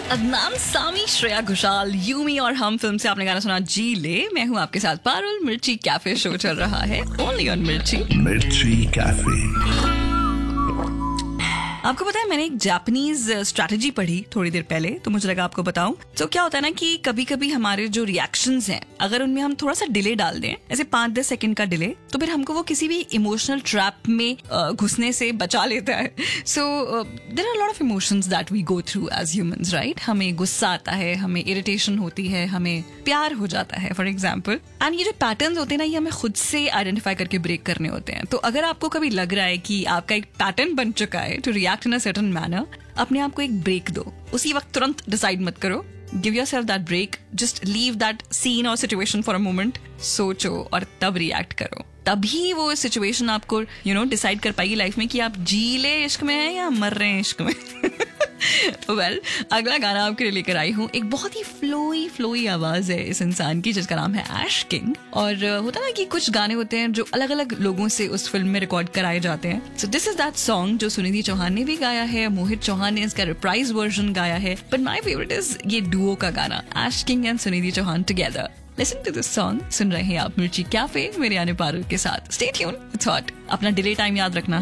Adnan Sami, Shreya Ghoshal, Yumi और हम film से आपने गाना सुना जी ले। मैं हूँ आपके साथ पारुल। मिर्ची कैफे शो चल रहा है ओनली ऑन मिर्ची कैफे। आपको पता है मैंने एक जापानीज स्ट्रैटेजी पढ़ी थोड़ी देर पहले, तो मुझे लगा आपको बताऊं। तो क्या होता है ना कि कभी कभी हमारे जो रिएक्शंस हैं, अगर उनमें हम थोड़ा सा डिले डाल दें, ऐसे 5-10 सेकंड का डिले, तो फिर हमको वो किसी भी इमोशनल ट्रैप में घुसने से बचा लेता है। So there are lot of emotions that we go through as humans, right. हमें गुस्सा आता है, हमें इरिटेशन होती है, हमें प्यार हो जाता है फॉर एग्जाम्पल। एंड ये जो पैटर्न्स होते हैं ना, ये हमें खुद से आइडेंटिफाई करके ब्रेक करने होते हैं। तो अगर आपको कभी लग रहा है कि आपका एक पैटर्न बन चुका है to react in a certain manner, अपने आप को एक ब्रेक दो। उसी वक्त तुरंत डिसाइड मत करो। Give yourself that break, just leave that scene और सिचुएशन फॉर अ मोमेंट, सोचो और तब रिएक्ट करो। तभी वो सिचुएशन आपको डिसाइड कर पाएगी लाइफ में कि आप जी ले इश्क में हैं या मर रहे हैं इश्क में। वेल, अगला गाना आपके लिए लेकर आई हूँ। एक बहुत ही फ्लोई आवाज है इस इंसान की, जिसका नाम है ऐश किंग। और होता ना कि कुछ गाने होते हैं जो अलग अलग लोगों से उस फिल्म में रिकॉर्ड कराए जाते हैं। So this is that song जो सुनिधि चौहान ने भी गाया है, मोहित चौहान ने इसका रिप्राइज वर्जन गाया है, बट माई फेवरेट इज ये डुओ का गाना, ऐश king and Sunidhi Chauhan together. Listen to this song. सुन रहे हैं आप मिर्ची कैफे, मेरे यानी पारुल के साथ। Stay tuned, it's hot. अपना डिले टाइम याद रखना।